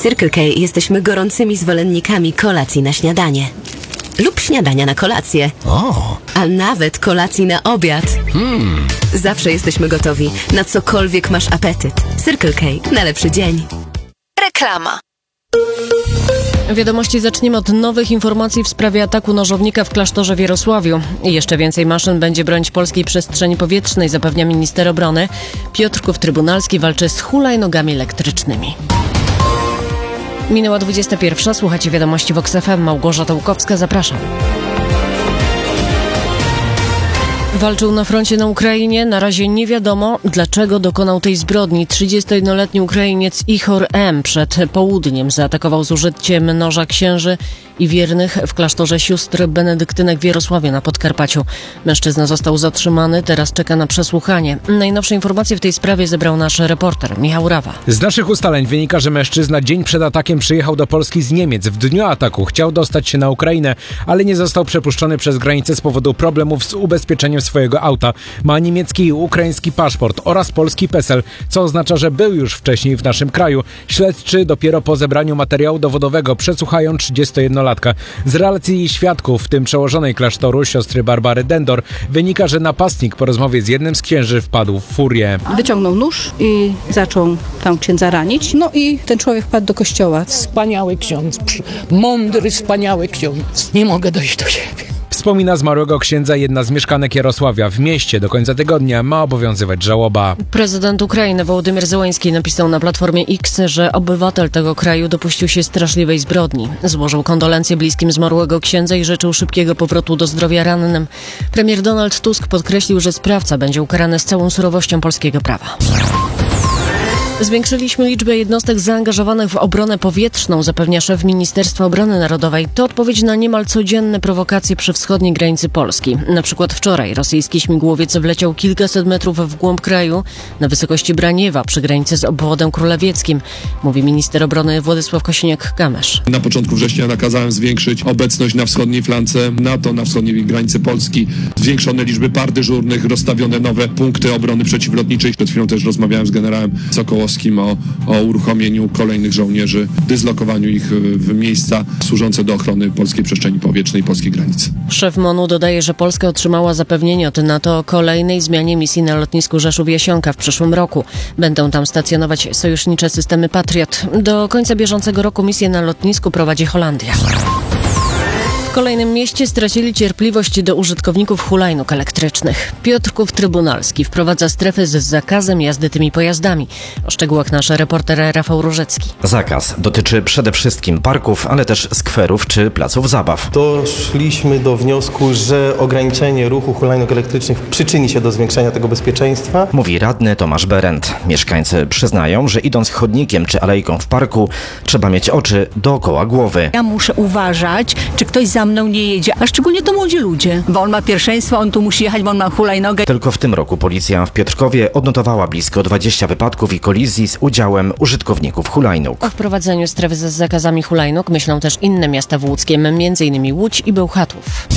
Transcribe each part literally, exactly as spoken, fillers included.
Circle K jesteśmy gorącymi zwolennikami kolacji na śniadanie. Lub śniadania na kolację. O. A nawet kolacji na obiad. Hmm. Zawsze jesteśmy gotowi, na cokolwiek masz apetyt. Circle K, na lepszy dzień. Reklama. Wiadomości zaczniemy od nowych informacji w sprawie ataku nożownika w klasztorze w Jarosławiu. I jeszcze więcej maszyn będzie bronić polskiej przestrzeni powietrznej, zapewnia minister obrony. Piotrków Trybunalski walczy z hulajnogami elektrycznymi. Minęła dwudziesta pierwsza. Słuchacie wiadomości Vox F M. Małgorzata Łukowska, zapraszam. Walczył na froncie na Ukrainie. Na razie nie wiadomo, dlaczego dokonał tej zbrodni. trzydziestojednoletni Ukrainiec Ihor M. przed południem zaatakował z użyciem noża księży i wiernych w klasztorze sióstr benedyktynek w Jarosławiu na Podkarpaciu. Mężczyzna został zatrzymany, teraz czeka na przesłuchanie. Najnowsze informacje w tej sprawie zebrał nasz reporter Michał Rawa. Z naszych ustaleń wynika, że mężczyzna dzień przed atakiem przyjechał do Polski z Niemiec. W dniu ataku chciał dostać się na Ukrainę, ale nie został przepuszczony przez granicę z powodu problemów z ubezpieczeniem swojego auta. Ma niemiecki i ukraiński paszport oraz polski PESEL, co oznacza, że był już wcześniej w naszym kraju. Śledczy dopiero po zebraniu materiału dowodowego przesłuchają trzydziestojednolatka. Z relacji świadków, w tym przełożonej klasztoru siostry Barbary Dendor, wynika, że napastnik po rozmowie z jednym z księży wpadł w furię. Wyciągnął nóż i zaczął tam księdza ranić. No i ten człowiek wpadł do kościoła. Wspaniały ksiądz, mądry, wspaniały ksiądz. Nie mogę dojść do siebie. Wspomina zmarłego księdza jedna z mieszkanek Jarosławia. W mieście do końca tygodnia ma obowiązywać żałoba. Prezydent Ukrainy Wołodymyr Zełański napisał na platformie X, że obywatel tego kraju dopuścił się straszliwej zbrodni. Złożył kondolencje bliskim zmarłego księdza i życzył szybkiego powrotu do zdrowia rannym. Premier Donald Tusk podkreślił, że sprawca będzie ukarany z całą surowością polskiego prawa. Zwiększyliśmy liczbę jednostek zaangażowanych w obronę powietrzną, zapewnia szef Ministerstwa Obrony Narodowej. To odpowiedź na niemal codzienne prowokacje przy wschodniej granicy Polski. Na przykład wczoraj rosyjski śmigłowiec wleciał kilkaset metrów w głąb kraju na wysokości Braniewa przy granicy z obwodem królewieckim, mówi minister obrony Władysław Kosiniak-Kamysz. Na początku września nakazałem zwiększyć obecność na wschodniej flance NATO, na wschodniej granicy Polski. Zwiększone liczby par dyżurnych, rozstawione nowe punkty obrony przeciwlotniczej. Przed chwilą też rozmawiałem z generałem Sokołowskim O, o uruchomieniu kolejnych żołnierzy, dyslokowaniu ich w miejsca służące do ochrony polskiej przestrzeni powietrznej i polskiej granicy. Szef MONU dodaje, że Polska otrzymała zapewnienie od NATO o kolejnej zmianie misji na lotnisku Rzeszów-Jasionka w przyszłym roku. Będą tam stacjonować sojusznicze systemy Patriot. Do końca bieżącego roku misję na lotnisku prowadzi Holandia. W kolejnym mieście stracili cierpliwość do użytkowników hulajnóg elektrycznych. Piotrków Trybunalski wprowadza strefy z zakazem jazdy tymi pojazdami. O szczegółach nasz reporter Rafał Różecki. Zakaz dotyczy przede wszystkim parków, ale też skwerów czy placów zabaw. Doszliśmy do wniosku, że ograniczenie ruchu hulajnóg elektrycznych przyczyni się do zwiększenia tego bezpieczeństwa. Mówi radny Tomasz Berent. Mieszkańcy przyznają, że idąc chodnikiem czy alejką w parku, trzeba mieć oczy dookoła głowy. Ja muszę uważać, czy ktoś za mną nie jedzie, a szczególnie to młodzi ludzie, bo on ma pierwszeństwo, on tu musi jechać, bo on ma hulajnogę. Tylko w tym roku policja w Piotrkowie odnotowała blisko dwadzieścia wypadków i kolizji z udziałem użytkowników hulajnóg. O wprowadzeniu strefy z zakazami hulajnóg myślą też inne miasta włódzkie, między innymi Łódź i Bełchatów.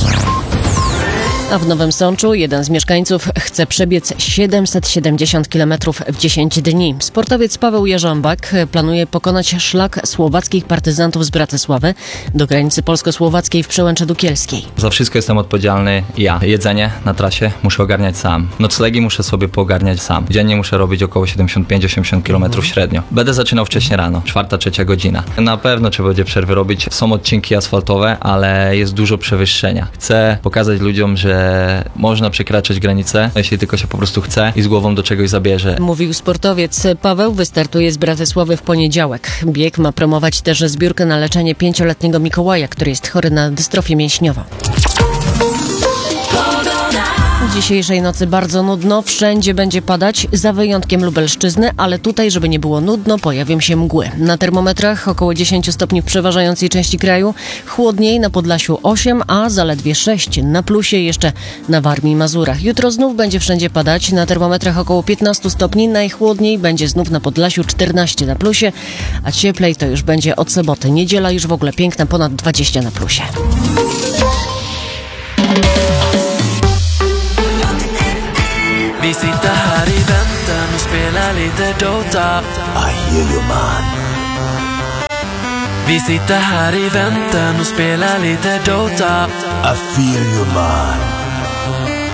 A w Nowym Sączu jeden z mieszkańców chce przebiec siedemset siedemdziesiąt kilometrów w dziesięć dni. Sportowiec Paweł Jarząbak planuje pokonać szlak słowackich partyzantów z Bratysławy do granicy polsko-słowackiej w Przełęczy Dukielskiej. Za wszystko jestem odpowiedzialny ja. Jedzenie na trasie muszę ogarniać sam. Noclegi muszę sobie poogarniać sam. Dziennie muszę robić około siedemdziesiąt pięć do osiemdziesięciu kilometrów średnio. Będę zaczynał wcześniej rano, czwarta, trzecia godzina. Na pewno trzeba będzie przerwy robić. Są odcinki asfaltowe, ale jest dużo przewyższenia. Chcę pokazać ludziom, że można przekraczać granice, jeśli tylko się po prostu chce i z głową do czegoś zabierze. Mówił sportowiec. Paweł wystartuje z Bratysławy w poniedziałek. Bieg ma promować też zbiórkę na leczenie pięcioletniego Mikołaja, który jest chory na dystrofię mięśniową. Dzisiejszej nocy bardzo nudno, wszędzie będzie padać, za wyjątkiem Lubelszczyzny, ale tutaj, żeby nie było nudno, pojawią się mgły. Na termometrach około dziesięć stopni w przeważającej części kraju, chłodniej na Podlasiu osiem, a zaledwie sześć na plusie jeszcze na Warmii i Mazurach. Jutro znów będzie wszędzie padać, na termometrach około piętnaście stopni, najchłodniej będzie znów na Podlasiu czternaście na plusie, a cieplej to już będzie od soboty. Niedziela już w ogóle piękna, ponad dwadzieścia na plusie. Vi sitter här i väntan och spelar lite Dota. I hear you, man. Vi sitter här i väntan och spelar lite Dota. I feel you man.